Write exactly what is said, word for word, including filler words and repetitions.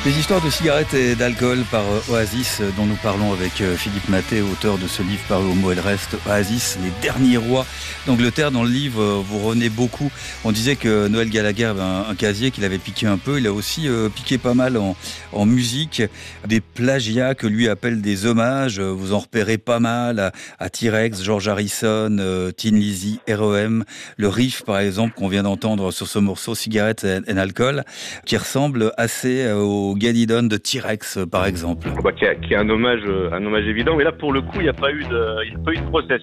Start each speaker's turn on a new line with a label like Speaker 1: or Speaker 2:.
Speaker 1: Les histoires de cigarettes et d'alcool par Oasis, dont nous parlons avec Philippe Mathé, auteur de ce livre paru au Mot et le Reste, Oasis, les derniers rois d'Angleterre. Dans le livre, vous revenez beaucoup. On disait que Noël Gallagher avait un, un casier qu'il avait piqué un peu. Il a aussi euh, piqué pas mal en, en musique, des plagiats que lui appelle des hommages. Vous en repérez pas mal à, à T-Rex, George Harrison, euh, Tin Lizzy, R E M. Le riff, par exemple, qu'on vient d'entendre sur ce morceau, Cigarettes and Alcohol, qui ressemble assez au Gadidon de T-Rex, par exemple.
Speaker 2: Bah, qui, a, qui est un hommage, un hommage évident, mais là pour le coup il n'y a pas eu de, il n'y a pas eu de procès